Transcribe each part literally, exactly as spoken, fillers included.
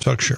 Talk sure.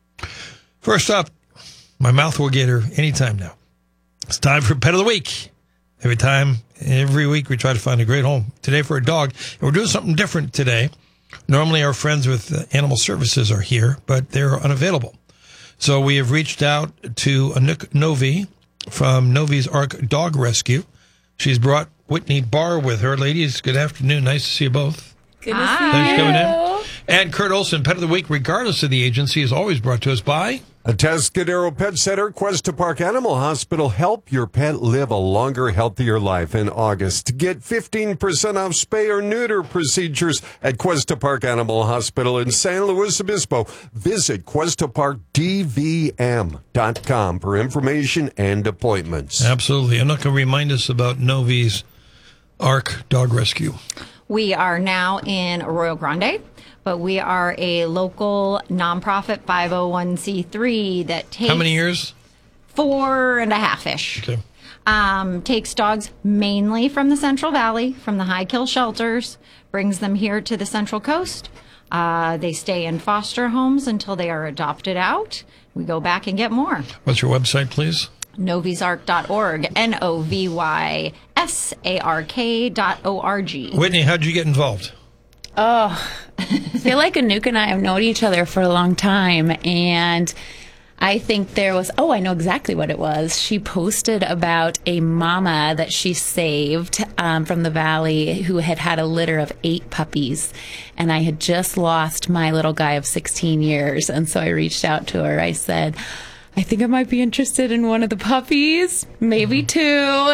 First up, my mouth will get her anytime now. It's time for Pet of the Week. Every time, every week, we try to find a great home. Today for a dog. And we're doing something different today. Normally, our friends with Animal Services are here, but they're unavailable. So we have reached out to Anouk Novi from Novi's Ark Dog Rescue. She's brought Whitney Barr with her. Ladies, good afternoon. Nice to see you both. Good to see Thanks you. for coming in. And Kurt Olson, Pet of the Week, regardless of the agency, is always brought to us by Atascadero Pet Center, Cuesta Park Animal Hospital. Help your pet live a longer, healthier life in August. Get fifteen percent off spay or neuter procedures at Cuesta Park Animal Hospital in San Luis Obispo. Visit cuesta park d v m dot com for information and appointments. Absolutely. I'm not going to remind us about Novi's Ark Dog Rescue. We are now in Arroyo Grande, but we are a local nonprofit five oh one c three that takes... How many years? Four and a half-ish. Okay. Um, takes dogs mainly from the Central Valley, from the high kill shelters, brings them here to the Central Coast. Uh, they stay in foster homes until they are adopted out. We go back and get more. What's your website, please? Novysark dot org, N O V Y S A R K dot O R G. Whitney, how'd you get involved? Oh, I feel like Anouk and I have known each other for a long time, and I think there was, oh, I know exactly what it was. She posted about a mama that she saved um, from the valley who had had a litter of eight puppies, and I had just lost my little guy of sixteen years, and so I reached out to her. I said, I think I might be interested in one of the puppies, maybe two,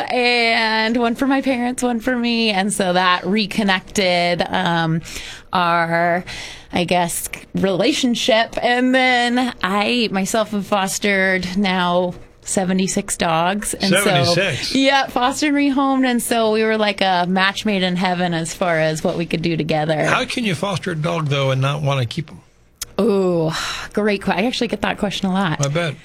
and one for my parents, one for me. And so that reconnected um, our, I guess, relationship. And then I myself have fostered now seventy-six dogs. And seventy-six? So, yeah, fostered and rehomed. And so we were like a match made in heaven as far as what we could do together. How can you foster a dog, though, and not want to keep them? Oh, great question. I actually get that question a lot. I bet.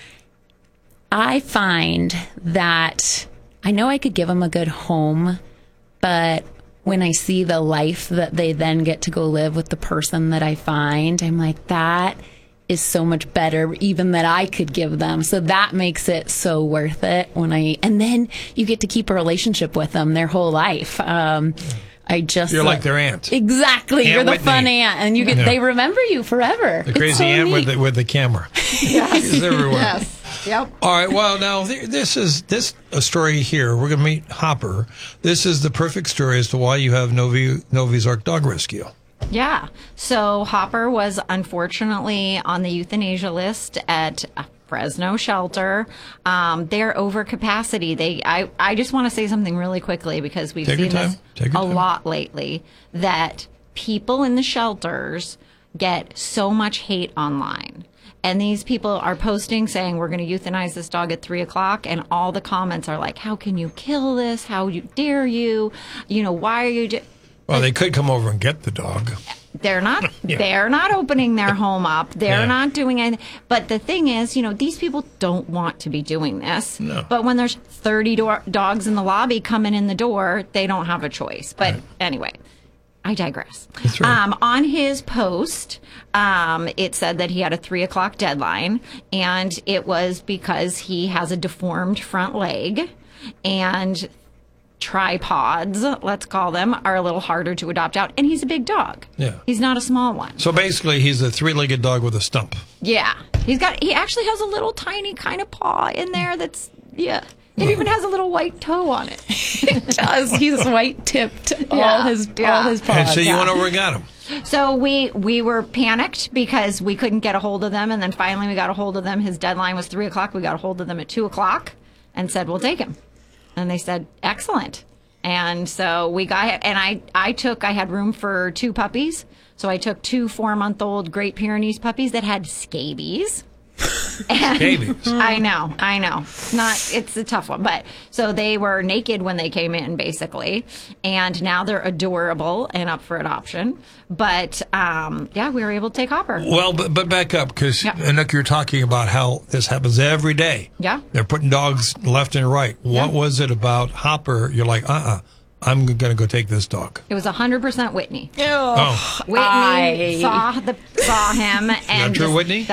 I find that I know I could give them a good home, but when I see the life that they then get to go live with the person that I find, I'm like, that is so much better even that I could give them. So that makes it so worth it when I, and then you get to keep a relationship with them their whole life. Um, I just You're like their aunt. Exactly. Aunt You're the Whitney. fun aunt, and you get Yeah. they remember you forever. The It's crazy so aunt with neat. the, with the camera. Yes. She's everywhere. Yes. Yep. All right. Well, now th- this is this a story here. We're going to meet Hopper. This is the perfect story as to why you have Novi Novi's Ark Dog Rescue. Yeah. So Hopper was unfortunately on the euthanasia list at a Fresno shelter. Um, they're over capacity. They. I. I just want to say something really quickly because we've Take your seen time. this Take your a time. lot lately. That people in the shelters get so much hate online. And these people are posting saying, we're going to euthanize this dog at three o'clock. And all the comments are like, how can you kill this? How you dare you? You know, why are you... Do-? Well, they could come over and get the dog. They're not, Yeah. they're not opening their home up. They're Yeah. not doing anything. But the thing is, you know, these people don't want to be doing this. No. But when there's thirty do- dogs in the lobby coming in the door, they don't have a choice. But Right. anyway. I digress. That's right. Um, on his post, um, it said that he had a three o'clock deadline, and it was because he has a deformed front leg, and tripods, let's call them, are a little harder to adopt out. And he's a big dog. Yeah. He's not a small one. So basically, he's a three-legged dog with a stump. Yeah. He's got, he actually has a little tiny kind of paw in there that's, yeah. It even has a little white toe on it. It does. He's white tipped. All Yeah, his yeah. all his paws. And so you yeah. went over and got him. So we we were panicked because we couldn't get a hold of them, and then finally we got a hold of them. His deadline was three o'clock. We got a hold of them at two o'clock and said, we'll take him. And they said, excellent. And so we got, and I, I took, I had room for two puppies. So I took two four-month-old Great Pyrenees puppies that had scabies. And Scabies. I know, I know. It's not, it's a tough one. But so they were naked when they came in, basically. And now they're adorable and up for adoption. But um, yeah, we were able to take Hopper. Well, but, but back up, because, Yeah. Anouk, you're talking about how this happens every day. Yeah. They're putting dogs left and right. What Yeah. was it about Hopper? You're like, uh-uh, I'm going to go take this dog. It was one hundred percent Whitney. Oh, Whitney I- saw the saw him and true, just- Whitney?